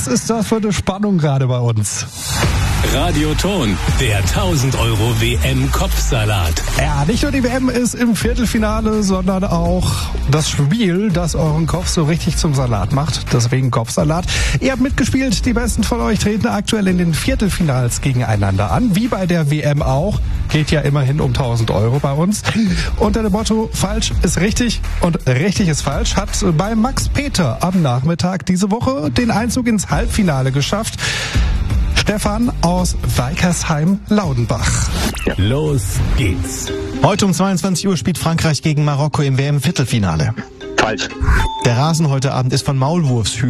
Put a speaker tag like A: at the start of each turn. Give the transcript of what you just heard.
A: Was ist das für eine Spannung gerade bei uns?
B: Radioton, der 1000 € WM-Kopfsalat.
A: Ja, nicht nur die WM ist im Viertelfinale, sondern auch das Spiel, das euren Kopf so richtig zum Salat macht. Deswegen Kopfsalat. Ihr habt mitgespielt, die Besten von euch treten aktuell in den Viertelfinals gegeneinander an. Wie bei der WM auch. Geht ja immerhin um 1000 € bei uns. Unter dem Motto, falsch ist richtig und richtig ist falsch, hat bei Max Peter am Nachmittag diese Woche den Einzug ins Halbfinale geschafft. Stefan aus Weikersheim-Laudenbach.
B: Los geht's.
C: Heute um 22 Uhr spielt Frankreich gegen Marokko im WM-Viertelfinale.
D: Falsch.
C: Der Rasen heute Abend ist von Maulwurfshügeln.